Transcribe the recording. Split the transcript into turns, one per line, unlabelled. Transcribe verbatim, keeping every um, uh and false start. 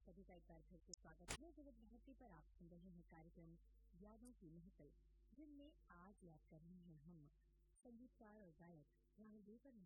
सभी का एक बार फिर से स्वागत है। विविध भारती पर आप सुन रहे हैं कार्यक्रम यादों की महफिल, जिनमें आज याद कर रहे हैं हम संगीतकार और गायक राहुल देव।